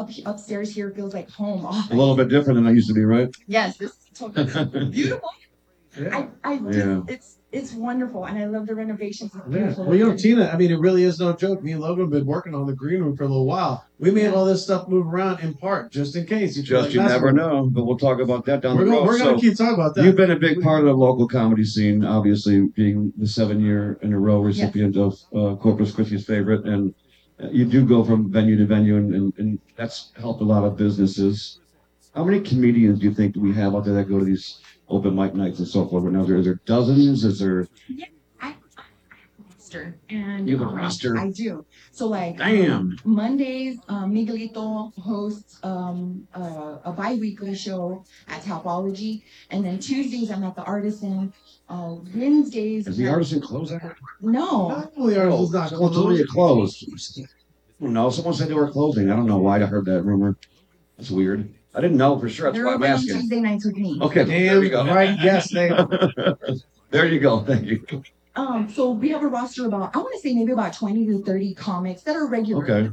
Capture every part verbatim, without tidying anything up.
up upstairs here feels like home. A little bit different than I used to be, right? Yes, this is totally beautiful. Yeah. I, I just, Yeah. it's it's wonderful, and I love the renovations. It's Yeah. beautiful. Well, you know, And- Tina, I mean, it really is no joke. Me and Logan have been working on the green room for a little while. We made all this stuff move around in part just in case. You feel Just like you that's never what- know, but we'll talk about that down We're the going, road. we're going to So, keep talking about that. you've been a big part of the local comedy scene, obviously being the seven year in a row recipient of uh, Corpus Christi's favorite, and uh, you do go from venue to venue, and, and, and that's helped a lot of businesses. How many comedians do you think do we have out there that go to these open mic nights and so forth? Now, is there, is there dozens? Is there? Yeah, I, I have a roster, and You have a um, roster? I do. So like, Damn. um, Mondays, um, Miguelito hosts um, uh, a bi-weekly show at Topology, and then Tuesdays I'm at the Artisan. Uh, Wednesdays, Is the artisan closed? I no, Not only ours is not someone told me it closed. No, someone said they were closing. I don't know why I heard that rumor. That's weird. I didn't know for sure. That's they're why I'm open on asking. Tuesday nights with me. Okay, there you Damn go. right. Yes, they. There you go. Thank you. Um, so we have a roster about I want to say maybe about twenty to thirty comics that are regular. Okay.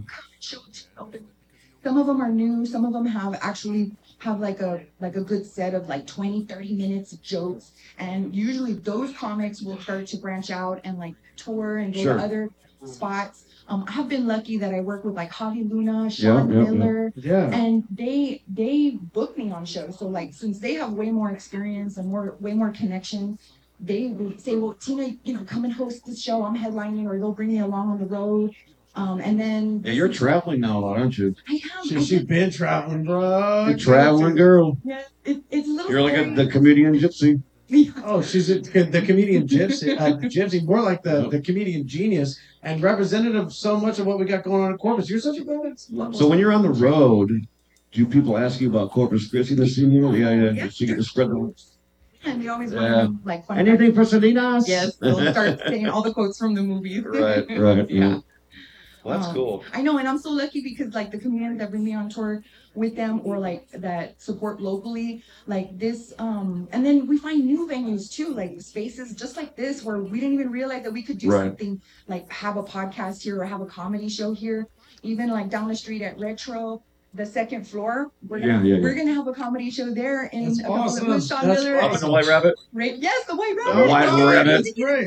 Some of them are new. Some of them have actually have like a like a good set of like twenty, thirty minutes of jokes. And usually those comics will start to branch out and like tour and go Sure. to other spots. Um, I have been lucky that I work with like Javi Luna, Sean Yeah, yeah, yeah. Miller, Yeah. and they they book me on shows. So like since they have way more experience and more way more connections, they would say, well, Tina, you know, come and host this show. I'm headlining, or they'll bring me along on the road. Um, and then Yeah, you're traveling now a lot, aren't you? I am. She, I she just- been traveling, bro. You're a traveling girl. yeah, it, it's a little. You're like a, scary. the comedian gypsy. Oh, she's a, the comedian gypsy, uh, gypsy, more like the, the comedian genius and representative of so much of what we got going on in Corpus. You're such a good. So when you're on the road, do people ask you about Corpus Christi this year? Yeah, yeah. Yeah. Does she get to spread the And they always Yeah. want to like fun anything for Salinas? Yes, they'll start saying all the quotes from the movie. Right, right. Yeah. Well, that's Um, cool. I know, and I'm so lucky because like the comedians that bring me on tour with them, or like that support locally, like this, um, and then we find new venues too, like spaces just like this where we didn't even realize that we could do Right. something like have a podcast here or have a comedy show here, even like down the street at Retro. The second floor, we're gonna Yeah, yeah, yeah. we're gonna have a comedy show there in That's a couple of- awesome. with Sean That's Miller. Up in the White Rabbit? Right? Yes, the White Oh, Rabbit. White Oh, Rabbit. That's great.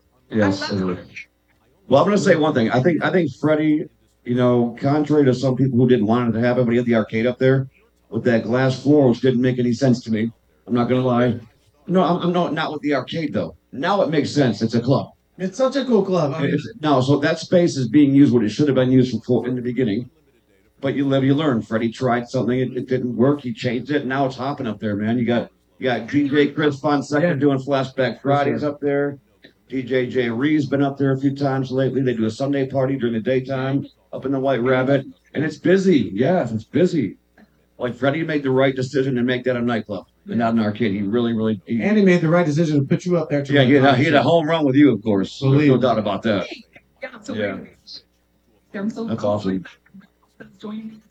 Yes. I love uh, Well, I'm going to say one thing. I think I think Freddie, you know, contrary to some people who didn't want it to happen, but he had the arcade up there with that glass floor, which didn't make any sense to me. I'm not going to lie. No, I'm, I'm not not with the arcade though. Now it makes sense. It's a club. It's such a cool club. I mean, It's, no, so that space is being used what it should have been used for in the beginning. But you live, you learn. Freddie tried something, it, it didn't work. He changed it. Now it's hopping up there, man. You got you got D J Chris Fonseca Yeah. doing Flashback Fridays up there. D J J Ree's been up there a few times lately. They do a Sunday party during the daytime up in the White Rabbit, and it's busy. Yes, it's busy. Like Freddie made the right decision to make that a nightclub and not an arcade. He really, really. He, and he made the right decision to put you up there. To yeah, he had, a, he had a home run with you, of course. There's no Believe. doubt about that. Yeah, so Yeah. I'm so That's awesome. joining me.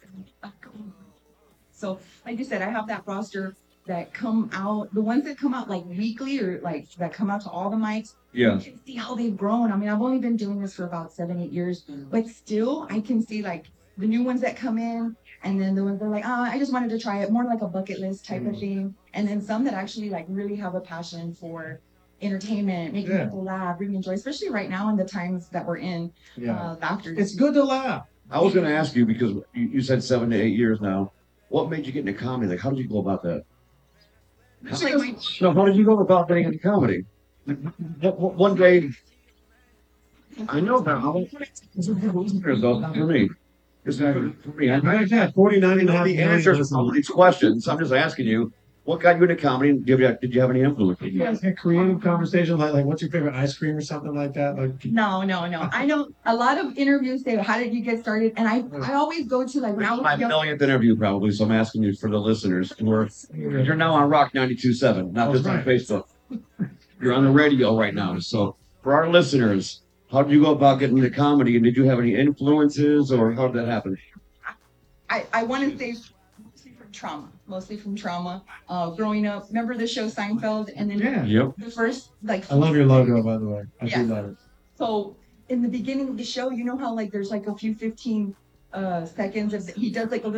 So, like you said, I have that roster that come out, the ones that come out like weekly or like that come out to all the mics. Yeah. You can see how they've grown. I mean, I've only been doing this for about seven, eight years, but still, I can see like the new ones that come in, and then the ones that are like, oh, I just wanted to try it, more like a bucket list type of thing, and then some that actually like really have a passion for entertainment, making Yeah. people laugh, bringing joy, especially right now in the times that we're in. Yeah. Uh, the actors. It's good to laugh. I was going to ask you because you, you said seven to eight years now. What made you get into comedy? Like, how did you go about that? It's like my- No, how did you go about getting into comedy? What- what- One day, I know that. How years though, not for me. It's not for me. I I've had forty-nine and a half the million answers to listeners. all these questions. I'm just asking you, what got you into comedy? Did you have, did you have any influence? You guys had creative conversations like, like, what's your favorite ice cream or something like that? Like, No, no, no. I know a lot of interviews say, "How did you get started?" And I, I always go to like when I This is my was young. millionth interview, probably. So I'm asking you for the listeners. We're, you're now on Rock ninety-two point seven, not just on Right. Facebook. You're on the radio right now. So for our listeners, how did you go about getting into comedy? And did you have any influences, or how did that happen? I, I want to say mostly from trauma, mostly from trauma. Uh, growing up, remember the show Seinfeld, and then yeah. Yep. the first like. I love your logo, by the way. I Yeah. do love it. So in the beginning of the show, you know how like there's like a few fifteen uh seconds of he does like a little